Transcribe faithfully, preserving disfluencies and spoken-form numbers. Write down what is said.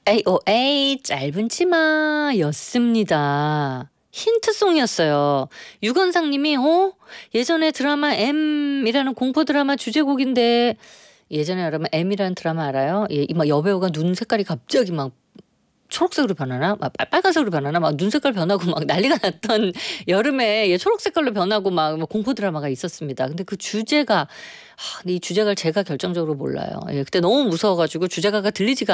에이오에이 짧은 치마였습니다. 힌트송이었어요. 유건상 님이 어? 예전에 드라마 M이라는 공포 드라마 주제곡인데 예전에 여러분 M이라는 드라마 알아요? 예, 막 여배우가 눈 색깔이 갑자기 막 초록색으로 변하나? 막 빨간색으로 변하나? 막 눈 색깔 변하고 막 난리가 났던 여름에 예, 초록 색깔로 변하고 막 공포 드라마가 있었습니다. 근데 그 주제가 아, 이 주제가를 제가 결정적으로 몰라요. 예, 그때 너무 무서워가지고 주제가가 들리지가